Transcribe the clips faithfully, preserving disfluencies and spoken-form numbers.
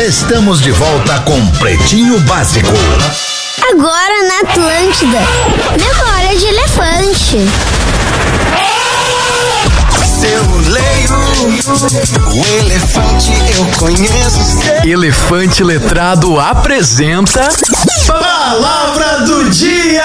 Estamos de volta com Pretinho Básico. Agora na Atlântida, memória de elefante. Eu leio o elefante, eu conheço. Elefante Letrado apresenta Palavra do Dia!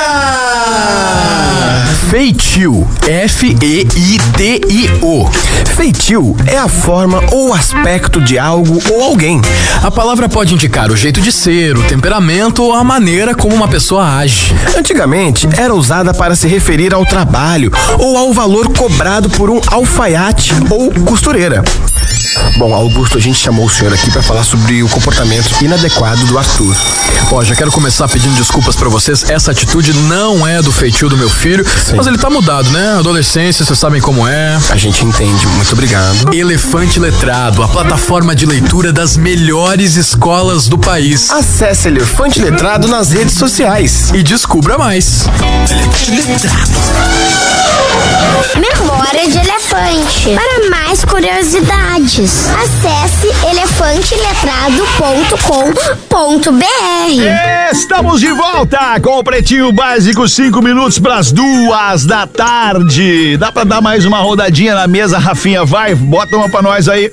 Feitio, F E I T I O. Feitio é a forma ou aspecto de algo ou alguém. A palavra pode indicar o jeito de ser, o temperamento ou a maneira como uma pessoa age. Antigamente era usada para se referir ao trabalho ou ao valor cobrado por um alfaiate ou costureira. Bom, Augusto, a gente chamou o senhor aqui para falar sobre o comportamento inadequado do Arthur. Ó, já quero começar pedindo desculpas pra vocês. Essa atitude não é do feitio do meu filho. Sim. Mas ele tá mudado, né? Adolescência, vocês sabem como é. A gente entende, muito obrigado. Elefante Letrado, a plataforma de leitura das melhores escolas do país. Acesse Elefante Letrado nas redes sociais e descubra mais. Memória de elefante. Para mais curiosidades, acesse elefante letrado ponto com ponto b r. Estamos de volta com o Pretinho Básico, cinco minutos para as duas da tarde. Dá pra dar mais uma rodadinha na mesa, Rafinha? Vai, bota uma pra nós aí.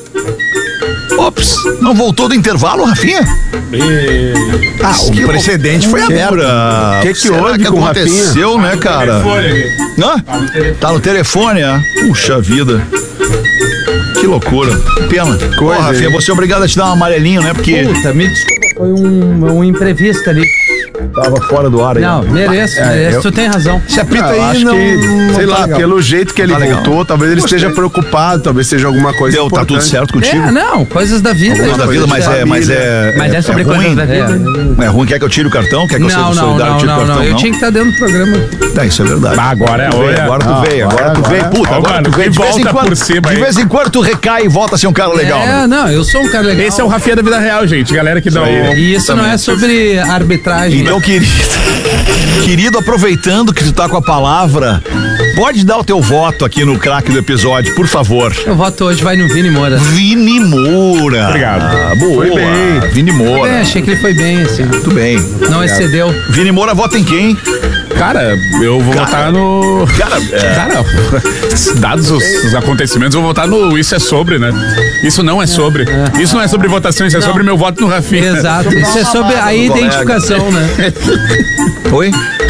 Ops, não voltou do intervalo, Rafinha? E... Ah, o que precedente foi aberto. O que que houve que com o aconteceu, Rafinha? Né, cara? Hã? Tá no telefone. Tá no telefone, é? Puxa vida. Que loucura. Pena. Pô, Rafinha, você é obrigado a te dar um amarelinho, né? Porque... Puta, me desculpa, foi um, um imprevisto ali. Tava fora do ar aí. Não, mereço, é, mereço, eu... tu tem razão. Se apita aí, acho não, que, não sei tá lá, legal. pelo jeito que ele tá voltou, legal. talvez ele Gostei. esteja preocupado, talvez seja alguma coisa Deu, importante. Tá tudo certo contigo? É, não, coisas da vida. Coisas da vida, mas é, mas é... Mas é sobre é coisas ruim. da vida. É. é ruim, quer que eu tire o cartão? Quer que eu seja não, solidário não, e tire não, o cartão? não, eu não? tinha que estar dentro do programa. É, isso é verdade. Bah, agora é tu veio, agora tu veio, agora tu veio. Puta, agora tu veio. De vez em quando, de vez em quando tu recai e volta a ser um cara legal. É, não, eu sou um cara legal. Esse é o Rafinha da vida real, gente. Galera que dá o... E isso não é sobre arbitragem. Então, querido, querido, aproveitando que tu tá com a palavra, pode dar o teu voto aqui no craque do episódio, por favor. Eu voto hoje, vai no Vini Moura. Vini Moura. Obrigado. Ah, boa. Foi bem. Vini Moura. É, achei que ele foi bem, assim. Muito bem. Não Obrigado. excedeu. Vini Moura vota em quem? Cara, eu vou cara, votar no... Cara, é... cara dados os, os acontecimentos, eu vou votar no Isso é Sobre, né? Isso não é sobre. É. Isso não é sobre votação, isso não. é sobre meu voto no Rafinha. Exato, isso é sobre a identificação, né? Oi?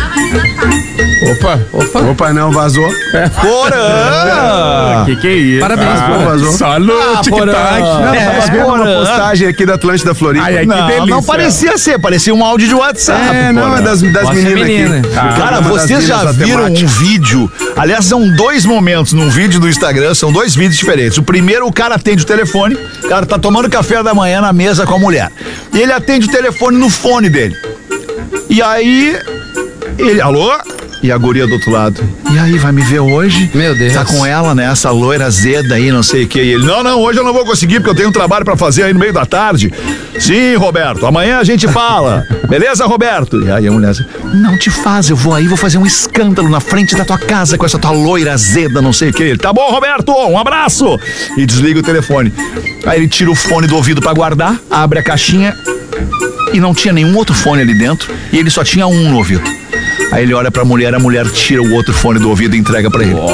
Opa, opa. Opa, não, vazou. É. Porã! Que que é isso? Parabéns, ah, Porã. Vazou. Só no ah, TikTok. Não, é, tava vendo uma postagem aqui da Atlântida Floripa. Ai, ai, não, que delícia. Não parecia ser, parecia um áudio de WhatsApp. É, não, é das, das meninas menina. aqui. Ah, cara, vocês já viram um vídeo, aliás, são dois momentos num vídeo do Instagram, são dois vídeos diferentes. O primeiro, o cara atende o telefone, o cara tá tomando café da manhã na mesa com a mulher. E ele atende o telefone no fone dele. E aí, ele, alô? E a guria do outro lado. E aí, vai me ver hoje? Meu Deus. Tá com ela, né? Essa loira azeda aí, não sei o que. E ele, não, não, hoje eu não vou conseguir porque eu tenho um trabalho pra fazer aí no meio da tarde. Sim, Roberto, amanhã a gente fala. Beleza, Roberto? E aí a mulher assim, não te faz, eu vou aí, vou fazer um escândalo na frente da tua casa com essa tua loira azeda, não sei o que. Ele, tá bom, Roberto, um abraço. E desliga o telefone. Aí ele tira o fone do ouvido pra guardar, abre a caixinha e não tinha nenhum outro fone ali dentro e ele só tinha um no ouvido. Aí ele olha pra mulher, a mulher tira o outro fone do ouvido e entrega pra ele.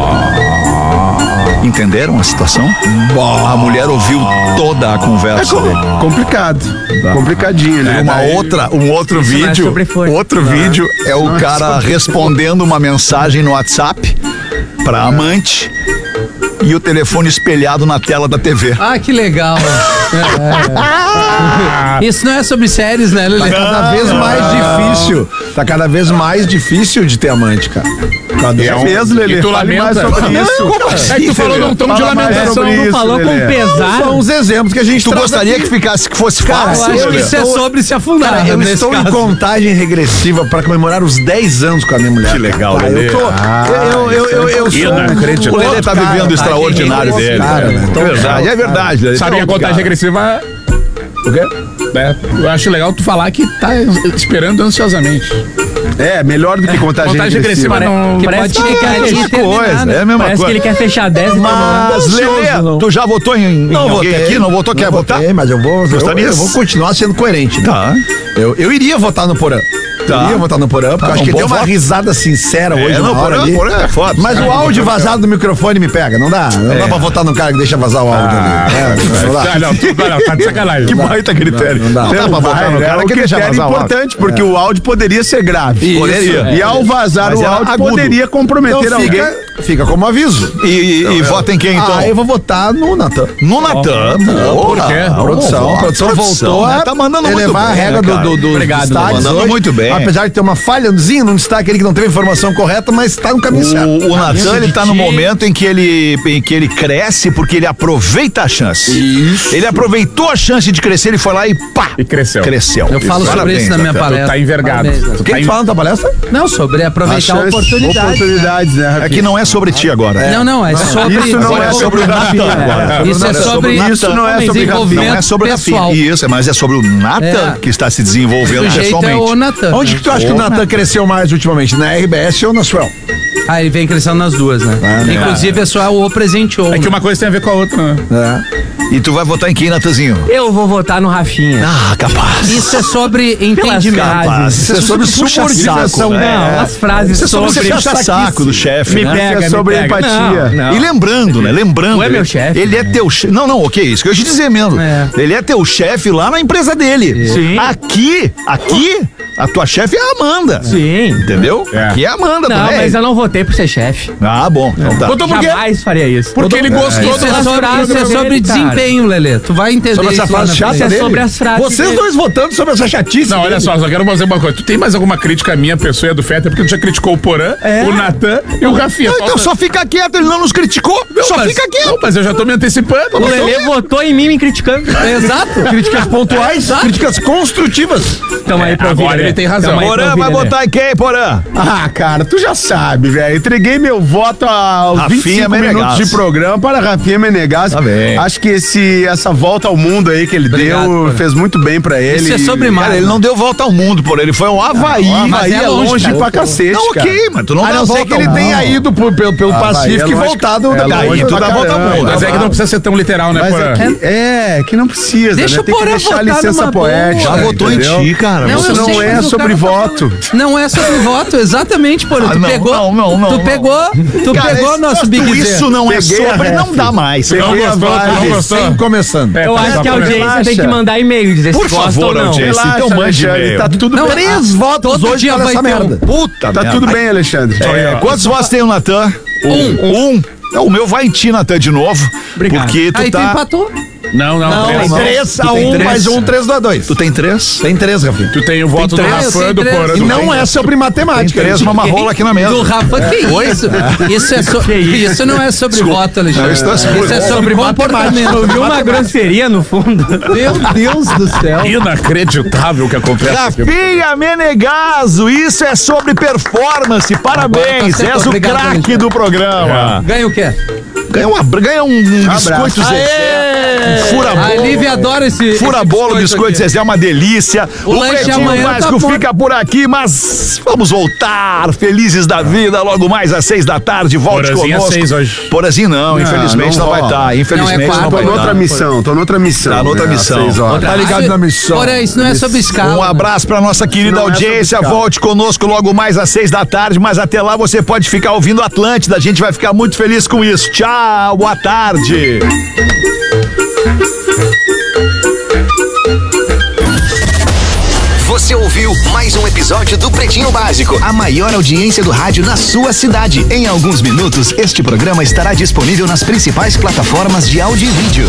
Oh. Entenderam a situação? Oh. A mulher ouviu toda a conversa é com... dele. Complicado. Bah. Complicadinho, né? É, uma daí... outra, um outro Isso vídeo. É outro não. vídeo é o não cara é respondendo uma mensagem no WhatsApp pra é. amante. E o telefone espelhado na tela da T V. Ah, que legal. É, é. Isso não é sobre séries, né, Lelê? Tá cada vez mais difícil. Tá cada vez mais difícil de ter amante, cara. Cada vez é um... Lelê. Tu Fale lamenta. mais sobre isso. Como assim, é que tu falou num tom de lamentação. Tu falou com pesar. São os exemplos que a gente Tu gostaria aqui. que ficasse, que fosse cara, fácil? Eu acho que isso é sobre se afundar. Cara, eu estou caso. em contagem regressiva pra comemorar os dez anos com a minha mulher. Que legal, cara. Lelê. Eu tô... Ah, eu, eu, eu, eu sou... O Lelê tá vivendo o extraordinário dele. Cara, né? É verdade, é verdade. Sabe a contagem regressiva? O quê? É, eu acho legal tu falar que tá esperando ansiosamente. É, melhor do que contagem, Contagem regressiva não... Que pode chegar ali e terminar, né? É a mesma Parece coisa. que ele quer fechar dez e Mas, Lelê, tu já votou em, em Não alguém votei. aqui? Não votou? Quer Não votar? votei, mas eu vou, eu, Gostaria? eu vou continuar sendo coerente. Né? Tá. Eu, eu iria votar no Porã. Tá. Eu iria votar no Porã, porque Tá, eu acho um que ele bom deu uma voto. risada sincera hoje É, na não, hora Porã, ali. Porã é foda. Mas o áudio vazado do microfone me pega, não dá. Não dá pra votar no cara que deixa vazar o áudio ali. É, não dá. Ah, não, tu- não, tá de sacanagem. Que baita critério. Não dá. Não dá pra votar no É cara um que deixa critério vazar o áudio. importante, porque o áudio poderia ser grave. Poderia. E ao vazar Mas o era áudio agudo. poderia comprometer Então alguém. fica- Fica como aviso. E, e, e vota em quem, então? Ah, eu vou votar no Natan. No Natan. Por quê? A produção, a produção voltou né? a Tá mandando muito elevar bem, a regra né, do, cara? do, do Obrigado, destaques mandando hoje, muito bem. Apesar de ter uma falhazinha num destaque ali que não teve a informação correta, mas tá no caminho certo. O, o Natan, ele tá no ti. momento em que ele, em que ele cresce porque ele aproveita a chance. Isso. Ele aproveitou a chance de crescer, ele foi lá e pá! E cresceu. Cresceu. Eu falo sobre Parabéns, isso na minha Natan. palestra. Tu tá envergado. Parabéns, Natan. Tu Quem tá que fala na tua palestra? Não, sobre aproveitar Chance, oportunidades. Oportunidades, né, É Rafinha? que não é sobre ti agora. Não, não, é sobre Isso não Agora é é sobre o Natan. agora. Isso é sobre Isso não é sobre desenvolvimento Não é sobre a pessoal. filha. Isso, mas é sobre o Natan É. que está se desenvolvendo O jeito é pessoalmente. o Natan. Onde que tu acha que o Natan cresceu mais ultimamente? Na R B S ou na Swell? Ah, ele vem crescendo nas duas, né? Inclusive é só o presenteou. É que uma coisa tem a ver com a outra, né? E tu vai votar em quem, Natanzinho? Eu vou votar no Rafinha. Ah, capaz. Isso é sobre Pelas entendimento. frases. Isso é sobre subordinação. Não, né? as frases Isso é sobre sobre... você puxar saco do chefe, Me né? pega, Isso é sobre me pega. empatia. Não, não. E lembrando, né? Lembrando. Tu é meu ele- chefe, Ele é teu chefe. Não, não, ok, isso que eu ia te dizer mesmo. É. Ele é teu chefe lá na empresa dele. Sim. Aqui, aqui, a tua chefe é a Amanda. Sim. Entendeu? É. Aqui é a Amanda Não, também. mas eu não votei por ser chefe. Ah, bom. Então tá. Votou por quê? Jamais faria isso. Porque ele gostou Isso do é sobre, frases isso é dele, sobre cara. desempenho, Lelê. Tu vai entender Sobre essa isso lá frase na chata frente. é dele? sobre as frases Vocês dele. dois votando sobre essa chatice. Não, olha dele. só, só quero fazer uma coisa. Tu tem mais alguma crítica à minha pessoa e a do Fetter? Porque tu já criticou o Porã, o Natan e o Rafinha. Não, então Falta- só fica quieto, ele não nos criticou. Não, só mas- fica quieto. Não, mas eu já tô me antecipando. O Lelê votou em mim me criticando. Exato. Críticas pontuais, críticas construtivas. Tamo aí pra ouvir, Agora Lelê. ele tem razão. Tamo aí pra Porã ouvir, vai Lelê. votar em quem, Porã? Ah, cara, tu já sabe, velho. Entreguei meu voto aos Rafinha vinte e cinco Menegas. minutos de programa para Rafinha Menegas. Tá bem. Acho que esse, essa volta ao mundo aí que ele Obrigado, deu Porã. fez muito bem pra ele. Isso é sobre mar. Cara, ele não deu volta ao mundo, por ele foi um Havaí. O Havaí Mas é é longe, longe cara. pra cacete, Não, cara. ok, mas tu não A dá não ser volta que ele ao tenha mundo. ido pro- pelo, pelo Havaí Pacífico é e longe- voltado é da longe Bahia pra tu dá volta ao caramba. mundo. Mas é que não precisa ser tão literal, né, Mas Porã? é que, é, que não precisa, Deixa né? o Tem que Porã deixar a votar licença numa boa. poética. Já votou em entendeu? ti, cara. Não, Você eu Isso sei, não é mas o sobre cara tá voto. Não é sobre voto, exatamente, por Ah, tu não, pegou, não, não, não, tu não. pegou, tu Cara, pegou esse- nosso Big tu- Z. Isso não é Peguei a sobre, ref. não dá mais. Não Peguei a gostou, tu não vibe gostou? sem começando. É, Eu tá acho só que a pra- audiência relaxa. tem que mandar e-mail, dizer Por se gosta favor, ou não. audiência. Relaxa, então mande Alexandre, e-mail. tá tudo Não, três votos todo hoje dia para vai essa ter um. merda. Puta Tá merda. tudo bem, Alexandre. É, quantos votos tem o Natan? Um. Um. É, o meu vai em ti, Natan, de novo. Obrigado. Porque tu Aí tu tá. empatou. Não, não, Não, três. três a Tu tem um três? mais um, três a dois. Tu tem três? Tem três, Rafinha. Tu tem o voto do três, eu Rafa, tenho do três. Porã. E do não Rafinha. é sobre matemática. Tem três gente. mamarola aqui na mesa. Do Rafa, que isso? Isso, é so... isso não é sobre voto, Alexandre. Não, isso não é sobre Isso é voto. sobre comportamento. Ouviu uma grosseria no fundo? Meu Deus do céu. Inacreditável o que acontece aqui. Rafinha Menegaso, isso é sobre performance. Parabéns, Agora tá certo, és o obrigado, craque Alexandre. do programa. Ganha o quê? Ganha, uma, ganha um, um Abraço. biscoito Zezé. Um fura A Lívia adora esse. Fura esse bolo, biscoito aqui. Zezé é uma delícia. O O, lanche Pretinho amanhã tá Básico bom. fica por aqui, mas vamos voltar felizes da vida logo mais às seis da tarde. Volte Porazinho às conosco. seis hoje. Porazinho não, infelizmente não, não vai rola. estar. Infelizmente Não, é não, quatro, Tô vai noutra estar. missão, tô noutra missão. Tá noutra né, às missão. seis horas. Outra- Tá ligado Ah, na missão. Porém, isso não é sobre escala. Um abraço pra nossa querida Não é sobre audiência. escala. Volte conosco logo mais às seis da tarde, mas até lá você pode ficar ouvindo Atlântida. A gente vai ficar muito feliz com isso. Tchau, boa tarde. Você ouviu mais um episódio do Pretinho Básico, a maior audiência do rádio na sua cidade. Em alguns minutos, este programa estará disponível nas principais plataformas de áudio e vídeo.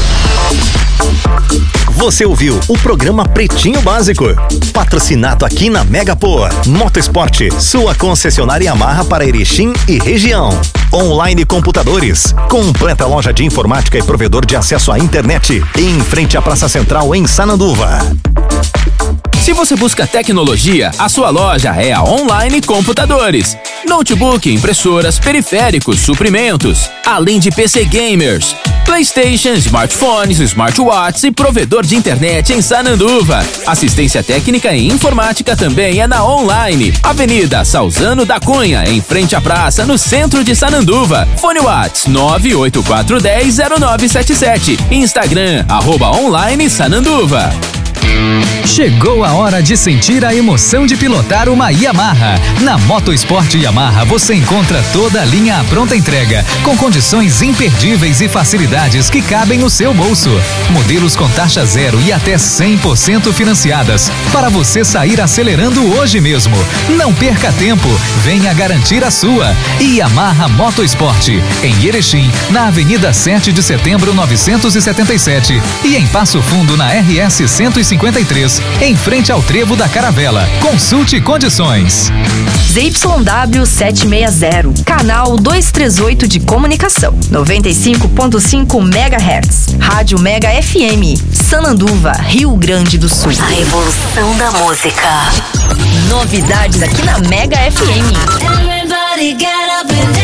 Você ouviu o programa Pretinho Básico, patrocinado aqui na Megapoa. Motoesporte, sua concessionária Yamaha para Erechim e região. Online Computadores, completa loja de informática e provedor de acesso à internet. Em frente à Praça Central, em Sananduva. Se você busca tecnologia, a sua loja é a Online Computadores. Notebook, impressoras, periféricos, suprimentos, além de P C gamers, PlayStation, smartphones, smartwatches e provedor de internet em Sananduva. Assistência técnica e informática também é na Online. Avenida Salzano da Cunha, em frente à praça, no centro de Sananduva. Fone Whats nove oito quatro um zero zero nove sete sete. Instagram, arroba Online Sananduva. Chegou a hora de sentir a emoção de pilotar uma Yamaha. Na Motosport Yamaha você encontra toda a linha à pronta entrega, com condições imperdíveis e facilidades que cabem no seu bolso. Modelos com taxa zero e até cem por cento financiadas, para você sair acelerando hoje mesmo. Não perca tempo, venha garantir a sua. Yamaha Motosport, em Erechim, na Avenida sete de Setembro novecentos e setenta e sete e em Passo Fundo na R S cento e cinquenta e três, em frente ao Trevo da Caravela. Consulte condições. Z Y W setecentos e sessenta, canal duzentos e trinta e oito de comunicação, noventa e cinco ponto cinco megahertz, Rádio Mega F M, Sananduva, Rio Grande do Sul. A evolução da música. Novidades aqui na Mega F M. Everybody get up and